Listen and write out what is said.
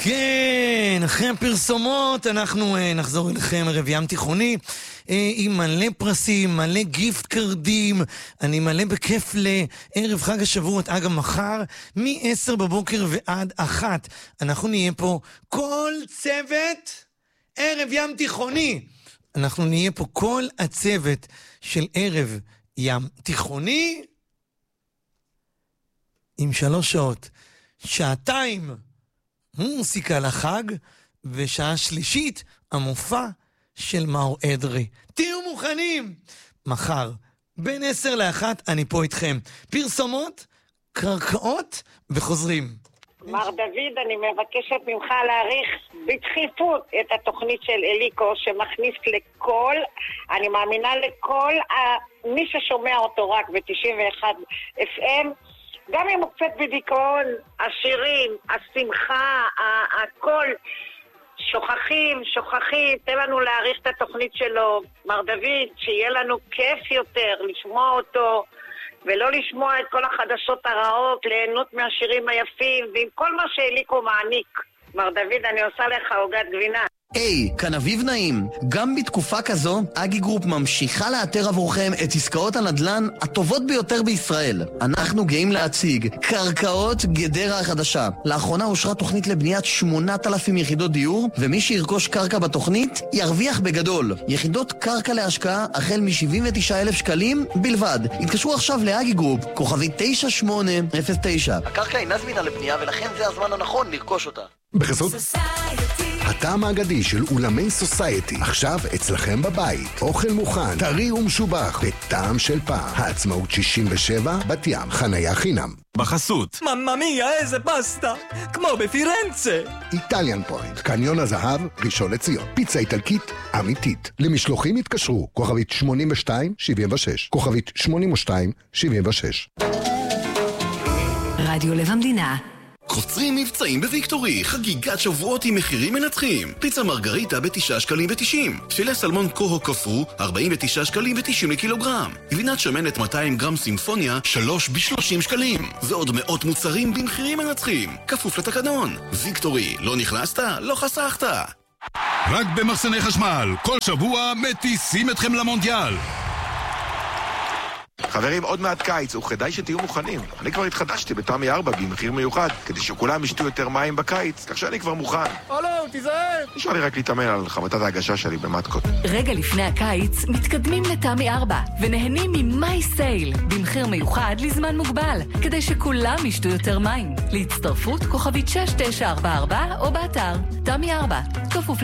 כן, אחרי הפרסומות אנחנו נחזור אליכם ערב ים תיכוני עם מלא פרסים, מלא גיפט קרדים. אני מלא בכיף לערב חג השבועות. אגב, מחר מ-10 בבוקר ועד 1 אנחנו נהיה פה כל צוות ערב ים תיכוני. אנחנו נהיה פה כל הצוות של ערב ים תיכוני עם 3 שעות, 2 מוסיקה לחג, ושעה שלישית המופע של מאור אדרי. תהיו מוכנים, מחר בין 10 ל-1 אני פה איתכם. פרסומות, קרקעות וחוזרים. מר דוד, אני מבקשת ממך להאריך בדחיפות את התוכנית של אליקו, שמכניס לכל, אני מאמינה לכל מי ששומע אותו רק ב-91 FM, גם אם הוא קצת בדיכאון, השירים, השמחה, הכל, שוכחים, תן לנו להאריך את התוכנית שלו, מר דוד, שיהיה לנו כיף יותר לשמוע אותו, ולא לשמוע את כל החדשות הרעות, ליהנות מהשירים היפים, ועם כל מה שאליקו מעניק. מר דוד, אני עושה לך עוגת גבינה. היי, כאן אביב נעים. גם בתקופה כזו, אגי גרופ ממשיכה לאתר עבורכם את עסקאות הנדל"ן הטובות ביותר בישראל. אנחנו גאים להציג קרקעות גדרה החדשה. לאחרונה אושרה תוכנית לבניית 8,000 יחידות דיור, ומי שירכוש קרקע בתוכנית ירוויח בגדול. יחידות קרקע להשקעה החל מ-79,000 שקלים בלבד. התקשרו עכשיו לאגי גרופ, כוכבי 9809. הקרקע אינה זמינה לבנייה, ולכן זה הזמן הנכון לרכוש אותה. בחסות הטעם האגדי של אולמי סוסייטי, עכשיו אצלכם בבית. אוכל מוכן, טרי ומשובח, בטעם של פעם. העצמאות 67, בת ים, חניה חינם. בחסות ממא מיה, איזה פסטה, כמו בפירנצה. איטליאן פוינט, קניון הזהב, ראשון לציון. פיצה איטלקית אמיתית. למשלוחים התקשרו, כוכבית 8276, כוכבית 8276. רדיו לב המדינה. קוצרים מבצעים בוויקטורי, חגיגת שבועות עם מחירים מנצחים. פיצה מרגריטה ב9 שקלים ו90. פילה סלמון קוהו כפרו, 49 שקלים ו90 לקילוגרם. גבינת שמנת 200 גרם סימפוניה, 3 ב30 שקלים. ועוד מאות מוצרים במחירים מנצחים. כפוף לתקנון. ויקטורי, לא נכנסת? לא חסכת. רק במחסני חשמל, כל שבוע מטיסים אתכם למונדיאל. חברים, עוד מעט קיץ, וכדאי שתהיו מוכנים. אני כבר התחדשתי בתמי 4 במחיר מיוחד, כדי שכולם ישתו יותר מים בקיץ, כך שאני כבר מוכן. תיזהר! נשאר לי רק להתאמן על חבטת ההגשה שלי במתקות. רגע לפני הקיץ, מתקדמים לתמי 4, ונהנים ממי סייל, במחיר מיוחד לזמן מוגבל, כדי שכולם ישתו יותר מים. להצטרפות כוכבית 6944, או באתר תמי 4, כפוף